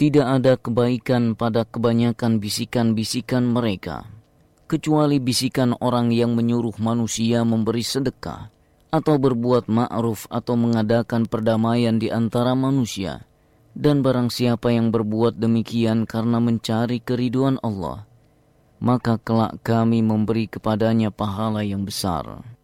Tidak ada kebaikan pada kebanyakan bisikan-bisikan mereka, kecuali bisikan orang yang menyuruh manusia memberi sedekah, atau berbuat ma'ruf atau mengadakan perdamaian di antara manusia. Dan barang siapa yang berbuat demikian karena mencari keridhaan Allah, maka kelak kami memberi kepadanya pahala yang besar.